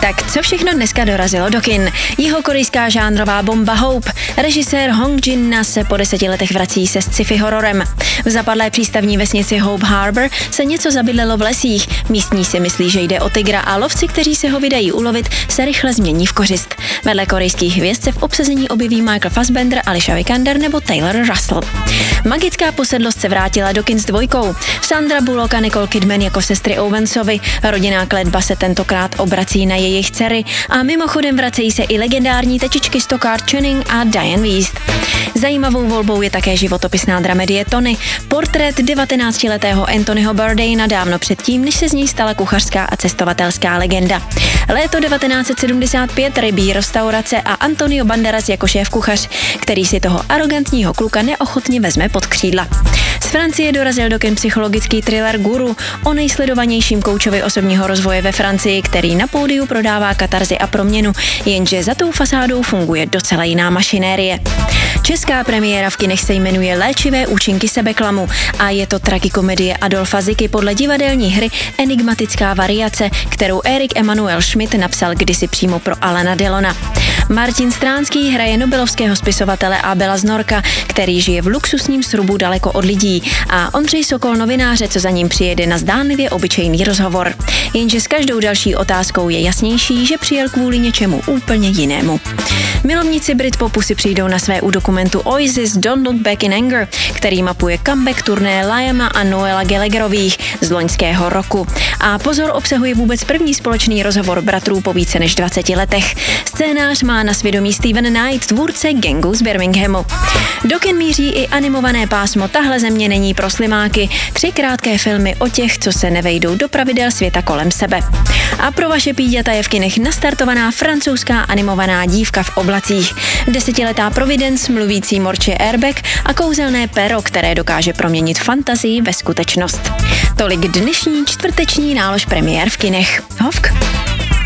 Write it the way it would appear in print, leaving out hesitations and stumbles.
Tak co všechno dneska dorazilo do kin? Jihokorejská žánrová bomba Hope. Režisér Hong Jin-na se po 10 letech vrací se sci-fi hororem. V zapadlé přístavní vesnici Hope Harbor se něco zabydlelo v lesích. Místní si myslí, že jde o tygra a lovci, kteří se ho vydají ulovit, se rychle změní v kořist. Vedle korejských hvězd se v obsazení objeví Michael Fassbender, Alicia Vikander nebo Taylor Russell. Magická posedlost se vrátila do kin s dvojkou. Sandra Bullock a Nicole Kidman jako sestry Owensovi. Rodinná kletba se tentokrát obrací na jejich dcery a mimochodem vracejí se i legendární tečičky Stockard Channing a Diane Wiest. Zajímavou volbou je také životopisná dramedie Tony, portrét 19letého Anthonyho Bourdaina dávno předtím, než se z něj stala kuchařská a cestovatelská legenda. Léto 1975, rybí restaurace a Antonio Banderas jako šéf kuchař, který si toho arrogantního kluka neochotně vezme pod křídla. Z Francie dorazil do kin psychologický thriller Guru o nejsledovanějším koučovi osobního rozvoje ve Francii, který na pódiu prodává katarzy a proměnu, jenže za tou fasádou funguje docela jiná mašinérie. Česká premiéra v kinech se jmenuje Léčivé účinky sebeklamu a je to tragikomedie Adolfa Ziky podle divadelní hry Enigmatická variace, kterou Erik Emanuel Schmidt napsal kdysi přímo pro Alana Delona. Martin Stránský hraje nobelovského spisovatele Abela Znorka, který žije v luxusním srubu daleko od lidí, a Ondřej Sokol novináře, co za ním přijede na zdánlivě obyčejný rozhovor. Jenže s každou další otázkou je jasnější, že přijel kvůli něčemu úplně jinému. Milovníci Britpopu si přijdou na své u dokumentu Oasis Don't Look Back in Anger, který mapuje comeback turné Liama a Noela Gallagherových z loňského roku. A pozor, obsahuje vůbec první společný rozhovor bratrů po více než 20 letech. Scénář má na svědomí Steven Knight, tvůrce Gangu z Birminghamu. Do kin míří i animované pásmo Tahle země není pro slimáky, 3 krátké filmy o těch, co se nevejdou do pravidel světa kolem sebe. A pro vaše píďata je v kinech nastartovaná francouzská animovaná Dívka v oblacích, 10letá Providence, mluvící morče Airbag a kouzelné pero, které dokáže proměnit fantazii ve skutečnost. Tolik dnešní čtvrteční nálož premiér v kinech. Hovk.